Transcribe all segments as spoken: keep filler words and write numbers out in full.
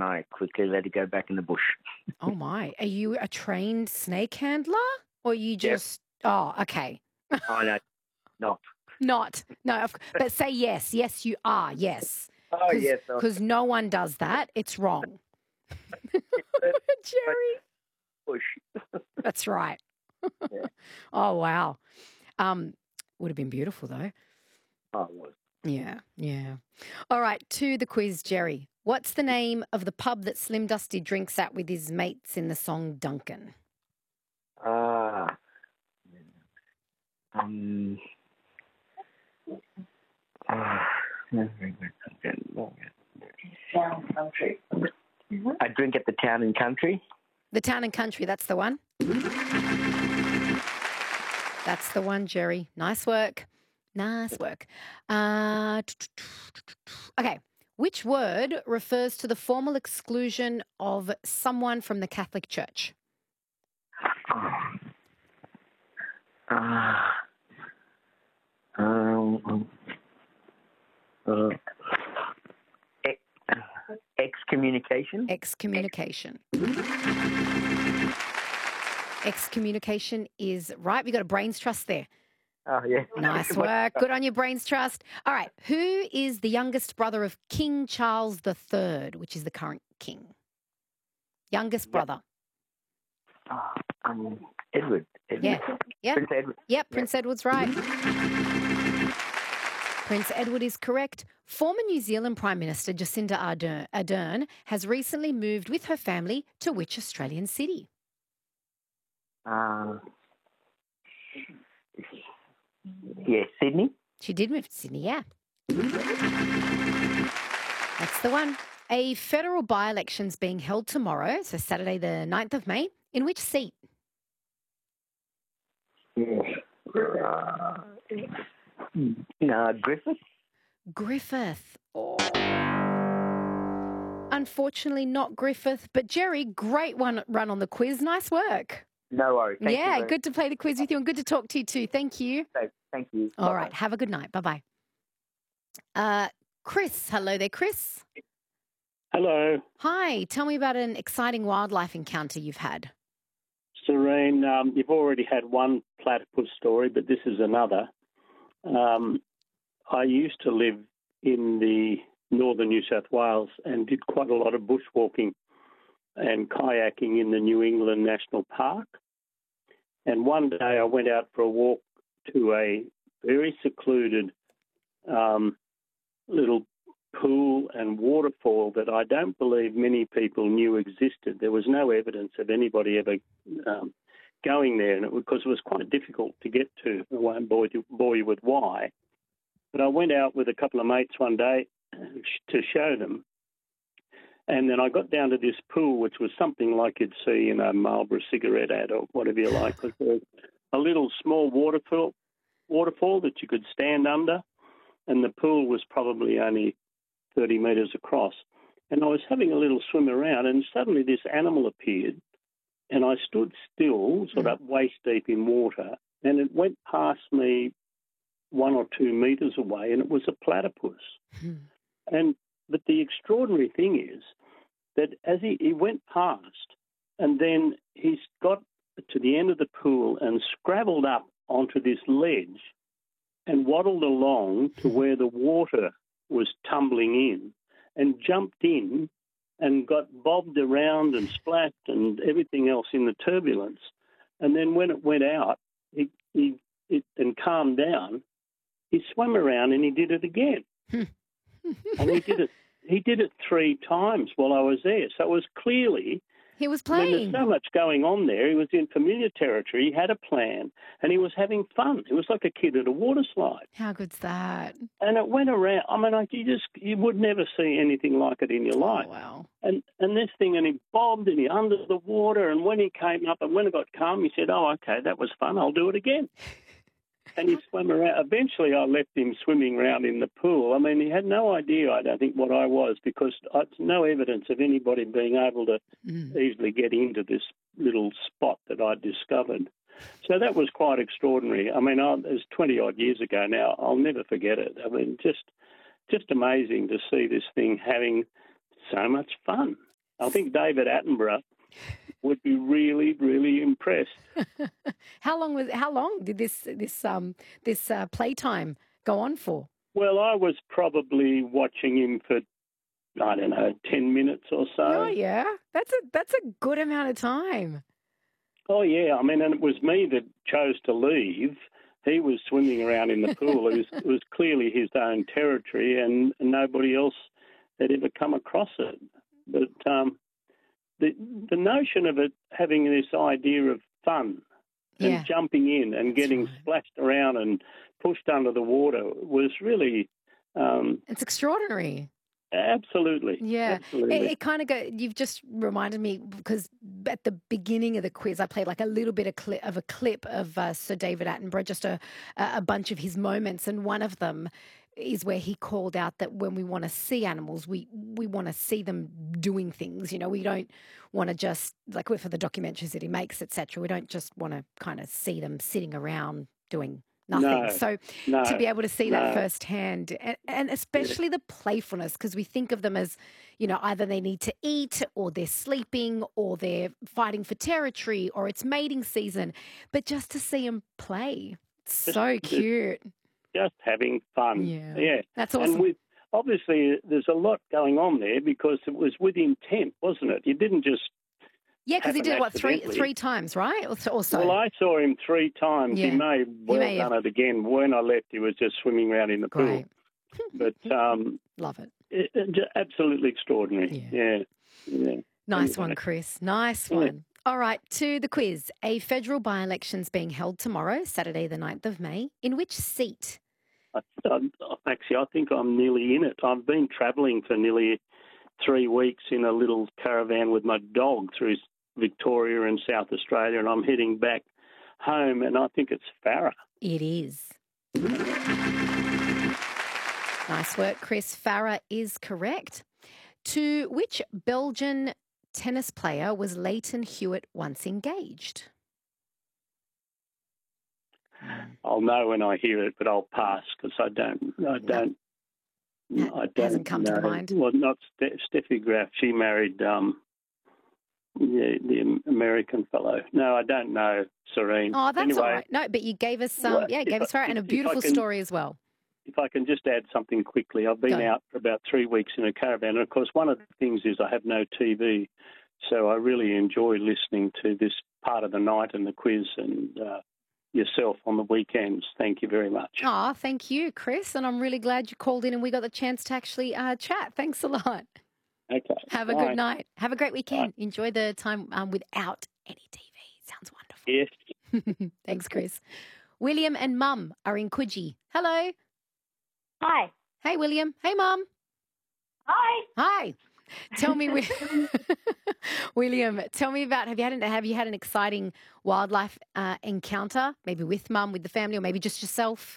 and I quickly let it go back in the bush. Oh, my. Are you a trained snake handler or you Yep. just... Oh, okay. Oh, no, not. Not. No, of- but say yes. Yes, you are. Yes. Oh, yes. I- Because no one does that. It's wrong. Jerry. Bush. That's right. Yeah. Oh, wow. Um, would have been beautiful, though. Oh, it was. Yeah, yeah. All right, to the quiz, Jerry. What's the name of the pub that Slim Dusty drinks at with his mates in the song Duncan? Ah. Um. ah, Town country. I drink at the Town and Country. The Town and Country, that's the one. That's the one, Jerry. Nice work. Nice work. Uh, okay. Which word refers to the formal exclusion of someone from the Catholic Church? Ah. Um. Uh, ex- excommunication. Excommunication. Excommunication is right. We got a brains trust there. Oh, yeah. Nice work. Good on your brains trust. All right. Who is the youngest brother of King Charles the Third, which is the current king? Youngest brother. Oh, um, Edward. Edward. Yeah. Yep. Prince Edward. Yep. Prince Edward's right. Prince Edward is correct. Former New Zealand Prime Minister Jacinda Ardern, Ardern has recently moved with her family to which Australian city? Uh, yeah, Sydney. She did move to Sydney, yeah. That's the one. A federal by-election's being held tomorrow, so Saturday the ninth of May. In which seat? Uh, no, Griffith. Griffith. Oh. Unfortunately, not Griffith. But Jerry, great one run on the quiz. Nice work. No worries. Thank yeah, you good to play the quiz with you and good to talk to you too. Thank you. Thank you. All Bye-bye. right. Have a good night. Bye-bye. Uh, Chris. Hello there, Chris. Hello, Hi. Tell me about an exciting wildlife encounter you've had. Serene. Um, you've already had one platypus story, but this is another. Um, I used to live in the northern New South Wales and did quite a lot of bushwalking and kayaking in the New England National Park. And one day I went out for a walk to a very secluded um, little pool and waterfall that I don't believe many people knew existed. There was no evidence of anybody ever um, going there, and it, because it was quite difficult to get to. I won't bore you, bore you with why. But I went out with a couple of mates one day to show them. And then I got down to this pool, which was something like you'd see in a Marlboro cigarette ad or whatever you like. It was a little small waterfall, waterfall that you could stand under, and the pool was probably only thirty metres across. And I was having a little swim around, and suddenly this animal appeared, and I stood still, sort of waist deep in water, and it went past me one or two metres away, and it was a platypus. Hmm. And but the extraordinary thing is that as he, he went past, and then he's got to the end of the pool and scrabbled up onto this ledge and waddled along to where the water was tumbling in and jumped in and got bobbed around and splashed and everything else in the turbulence. And then when it went out he, he, it, and calmed down, he swam around and he did it again. And he did it he did it three times while I was there. So it was clearly... He was I mean, playing. there's so much going on there. He was in familiar territory. He had a plan, and he was having fun. It was like a kid at a water slide. How good's that? And it went around. I mean, like you just you would never see anything like it in your life. Oh, wow. And and this thing, and he bobbed, and he under the water. And when he came up, and when it got calm, he said, "Oh, okay, that was fun. I'll do it again." And he swam around. Eventually, I left him swimming around in the pool. I mean, he had no idea, I don't think, what I was, because there's no evidence of anybody being able to Mm. easily get into this little spot that I'd discovered. So that was quite extraordinary. I mean, I, it was twenty-odd years ago now. I'll never forget it. I mean, just just amazing to see this thing having so much fun. I think David Attenborough would be really, really impressed. How long was? How long did this this um this uh, playtime go on for? Well, I was probably watching him for, I don't know, ten minutes or so. Oh yeah, that's a that's a good amount of time. Oh yeah, I mean, and it was me that chose to leave. He was swimming around in the pool. It was, it was clearly his own territory, and nobody else had ever come across it. But um, the the notion of it having this idea of fun and Yeah. jumping in and That's getting right. splashed around and pushed under the water was really um, It's extraordinary. absolutely, Yeah, absolutely. it, it kind of go. You've just reminded me because at the beginning of the quiz, I played like a little bit of, cli- of a clip of uh, Sir David Attenborough, just a a bunch of his moments, and one of them is where he called out that when we want to see animals, we we want to see them doing things. You know, we don't want to just like for the documentaries that he makes, et cetera. We don't just want to kind of see them sitting around doing nothing. No, So no, to be able to see that no. firsthand, and, and especially the playfulness, because we think of them as, you know, either they need to eat or they're sleeping or they're fighting for territory or it's mating season, but just to see them play, it's Just- so just- cute. Just having fun. Yeah. yeah. That's And awesome. with obviously, there's a lot going on there because it was with intent, wasn't it? You didn't just. Yeah, because he happen did it, what, three accidentally. three times, right? Or, so- or so. Well, I saw him three times. Yeah. He may well may have. done it again. When I left, he was just swimming around in the Great. pool. But um, Love it. it, it, ju- absolutely extraordinary. Yeah. yeah. Nice Anyway. one, Chris. Nice Yeah. one. All right, to the quiz. A federal by-election's being held tomorrow, Saturday the ninth of May. In which seat? I, I, actually, I think I'm nearly in it. I've been travelling for nearly three weeks in a little caravan with my dog through Victoria and South Australia, and I'm heading back home, and I think it's Farah. It is. Nice work, Chris. Farah is correct. To which Belgian tennis player was Leighton Hewitt once engaged? I'll know when I hear it, but I'll pass because I don't. I don't. Ha- I don't hasn't come to know. mind. Well, not Ste- Steffi Graf. She married um, the, the American fellow. No, I don't know, Serene. Oh, that's anyway, all right. No, but you gave us um, Well, yeah, if gave I- us Farah and a if- if I beautiful can- story as well. If I can just add something quickly, I've been Go. out for about three weeks in a caravan, and of course, one of the things is I have no T V, so I really enjoy listening to this part of the night and the quiz and uh, yourself on the weekends. Thank you very much. Oh, thank you, Chris, and I'm really glad you called in and we got the chance to actually uh, chat. Thanks a lot. Okay. Have a Bye. good night. Have a great weekend. Enjoy the time um, without any T V. Sounds wonderful. Yes. Thanks, Chris. William and Mum are in Coogee. Hello. Hi. Hey, William. Hey, Mum. Hi. Hi. Tell me, Wi- William. Tell me about have you had an, have you had an exciting wildlife uh, encounter? Maybe with Mum, with the family, or maybe just yourself.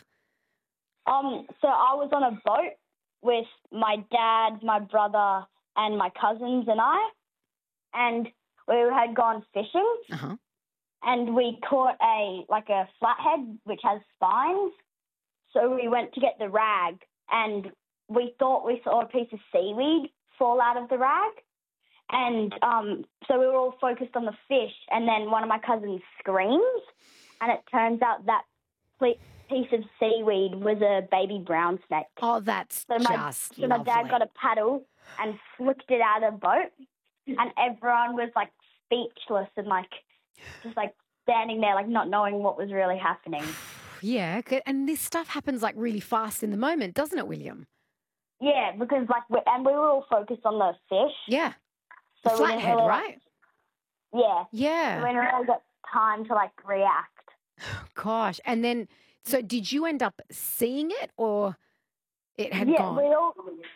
Um, so I was on a boat with my dad, my brother, and my cousins and I, and we had gone fishing, Uh huh. and we caught a like a flathead which has spines. So we went to get the rag, and we thought we saw a piece of seaweed fall out of the rag, and um, so we were all focused on the fish, and then one of my cousins screams, and it turns out that ple- piece of seaweed was a baby brown snake. Oh, that's So my, just so my lovely. dad got a paddle and flicked it out of the boat, and everyone was like speechless and like just like standing there, like not knowing what was really happening. Yeah, good. And this stuff happens like really fast in the moment, doesn't it, William? Yeah, because like we, and we were all focused on the fish. Yeah. The So we didn't flathead, really, right? Yeah. Yeah. We didn't really get time to like react. Gosh. And then, so did you end up seeing it or it had yeah, gone? we all.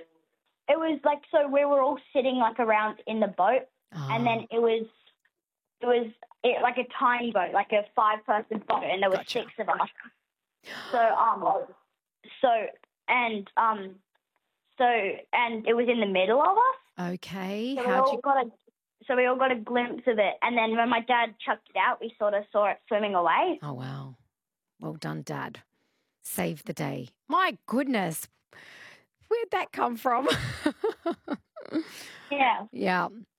It was like so we were all sitting like around in the boat, and then it was, it was it, like a tiny boat, like a five-person boat, and there were Gotcha. six of us. So um, so and um, so and it was in the middle of us. Okay. So we How'd all you? got a so we all got a glimpse of it, and then when my dad chucked it out, we sort of saw it swimming away. Oh, wow. Well done, Dad. Saved the day. My goodness. Where'd that come from? Yeah. Yeah.